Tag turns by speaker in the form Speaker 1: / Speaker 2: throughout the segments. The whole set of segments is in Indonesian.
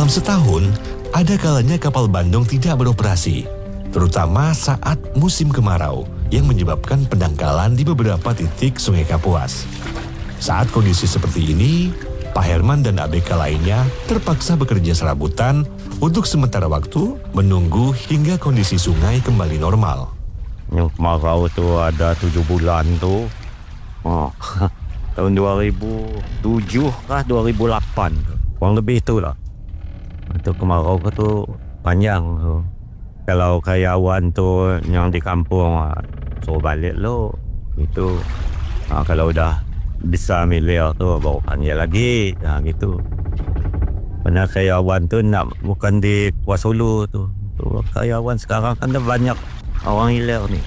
Speaker 1: Dalam setahun, ada kalanya kapal Bandung tidak beroperasi, terutama saat musim kemarau yang menyebabkan pendangkalan di beberapa titik Sungai Kapuas. Saat kondisi seperti ini, Pak Herman dan ABK lainnya terpaksa bekerja serabutan untuk sementara waktu menunggu hingga kondisi sungai kembali normal.
Speaker 2: Yang kemarau tuh ada 7 bulan tuh. Tahun 2007 kah 2008. Kurang lebih itulah. Untuk kemarau tuh panjang tuh. Kalau karyawan tuh yang di kampung suruh balik lo. Itu kalau udah bisa miliar tuh bawa panggil lagi. Gitu. Karena karyawan tuh bukan di Kuala Sulu tuh. Karyawan sekarang kan banyak orang hilang nih.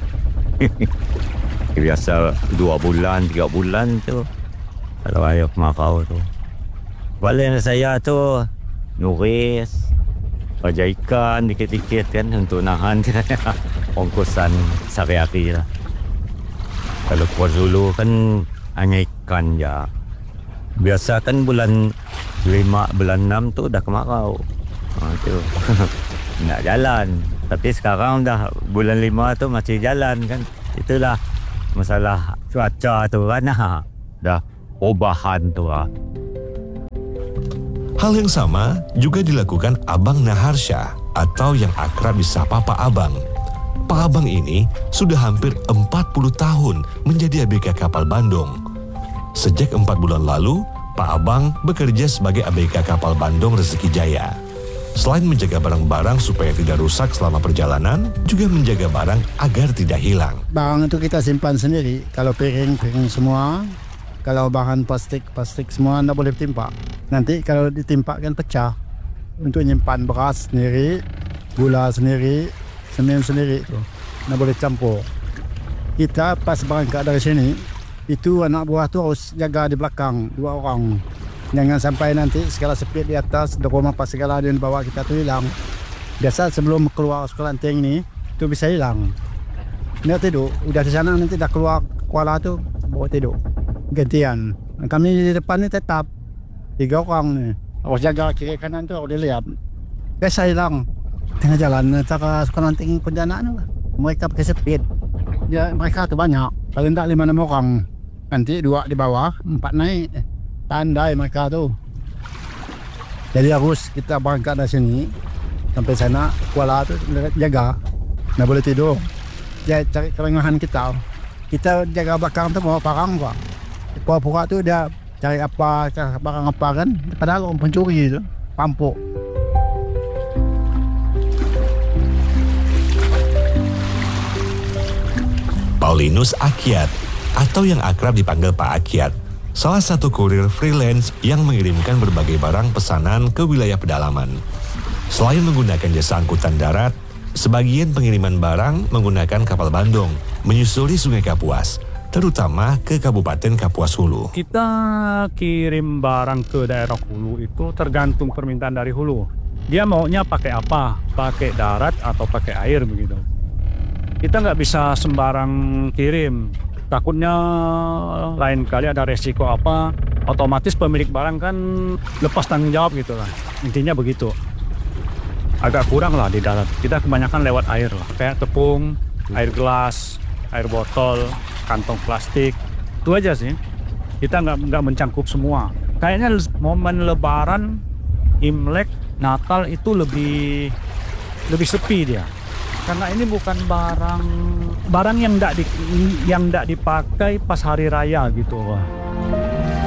Speaker 2: Biasa 2 bulan, 3 bulan tuh kalau air kemarau tuh. Balik saya tuh nuris, kerja ikan dikit-dikit kan untuk nahan ongkosan sehari-hari lah. Kalau Kuala Sulu kan hanya ikan ya. Biasa kan bulan 5, bulan 6 tuh dah kemarau. Tuh. Nak jalan. Tapi sekarang dah bulan 5 tu masih jalan kan. Itulah masalah cuaca tu kan. Dah perubahan tu.
Speaker 1: Hal yang sama juga dilakukan Abang Naharsya atau yang akrab disapa Pak Abang. Pak Abang ini sudah hampir 40 tahun menjadi ABK kapal Bandung. Sejak 4 bulan lalu, Pak Abang bekerja sebagai ABK kapal Bandung Rezeki Jaya. Selain menjaga barang-barang supaya tidak rusak selama perjalanan, juga menjaga barang agar tidak hilang.
Speaker 3: Barang itu kita simpan sendiri. Kalau piring semua. Kalau bahan plastik semua tidak boleh ditimpa. Nanti kalau ditimpa kan pecah. Untuk nyimpan beras sendiri, gula sendiri, semen sendiri itu. Tidak boleh campur. Kita pas berangkat dari sini, itu anak buah tu harus jaga di belakang 2 orang. Jangan sampai nanti segala sepit di atas, rumah pas segala yang dibawa kita tu hilang. Biasa sebelum keluar sekelanting ni, tu bisa hilang. Dia tidur, udah di sana nanti dah keluar Kuala tu, bawa tidur. Gantian. Kami di depan ni tetap 3 orang ni. Harus jaga kiri kanan tu, harus dilihat. Biasa hilang. Tengah jalan, cara sekelanting Pontianak tu, mereka pakai sepit. Ya, mereka tu banyak. Paling tak 5-6 orang. Nanti 2 di bawah, 4 naik. Tandai mereka tu. Jadi harus kita berangkat dari sini sampai sana Kuala tu jaga. Tak boleh tidur. Dia cari kerengahan kita. Kita jaga belakang tu bawa barang kok. Pura-pura tu dia cari apa, barang apa kan. Padahal orang pencuri tu, pampuk.
Speaker 1: Paulinus Akyat atau yang akrab dipanggil Pak Akyat, salah satu kurir freelance yang mengirimkan berbagai barang pesanan ke wilayah pedalaman. Selain menggunakan jasa angkutan darat, sebagian pengiriman barang menggunakan kapal Bandung menyusuri Sungai Kapuas, terutama ke Kabupaten Kapuas Hulu.
Speaker 4: Kita kirim barang ke daerah hulu itu tergantung permintaan dari hulu. Dia maunya pakai apa? Pakai darat atau pakai air begitu. Kita nggak bisa sembarang kirim. Takutnya lain kali ada resiko apa, otomatis pemilik barang kan lepas tanggung jawab gitu lah. Intinya begitu. Agak kurang lah di darat. Kita kebanyakan lewat air lah. Kayak tepung, air gelas, air botol, kantong plastik. Itu aja sih. Kita nggak mencangkup semua. Kayaknya momen Lebaran, Imlek, Natal itu lebih sepi dia. Karena ini bukan barang yang tidak dipakai pas hari raya gitu.